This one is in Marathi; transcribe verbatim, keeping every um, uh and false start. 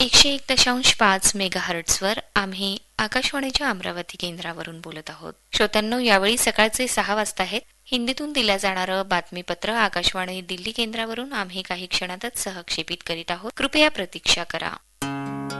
एकशे एक दशांश पाच मेगाहर्ट्झवर आम्ही आकाशवाणीच्या अमरावती केंद्रावरून बोलत आहोत. श्रोत्यांनो, यावेळी सकाळचे सहा वाजता आहेत. हिंदीतून दिल्या जाणारं बातमीपत्र आकाशवाणी दिल्ली केंद्रावरून आम्ही काही क्षणातच सहक्षेपित करीत आहोत. कृपया प्रतीक्षा करा.